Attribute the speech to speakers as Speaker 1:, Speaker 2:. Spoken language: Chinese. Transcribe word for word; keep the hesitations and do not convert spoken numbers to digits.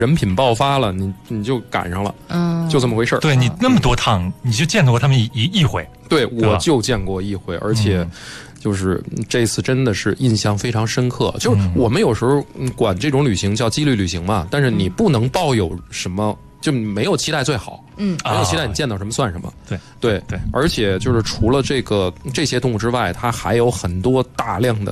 Speaker 1: 人品爆发了，你你就赶上了，嗯，就这么回事儿。
Speaker 2: 对，你那么多趟，你就见到过他们一一回。
Speaker 1: 对，我就见过一回，而且就是这次真的是印象非常深刻。就是我们有时候管这种旅行叫几率旅行嘛，但是你不能抱有什么。就没有期待最好，嗯，没有期待你见到什么算什么，
Speaker 2: 对
Speaker 1: 对对，而且就是除了这个这些动物之外，它还有很多大量的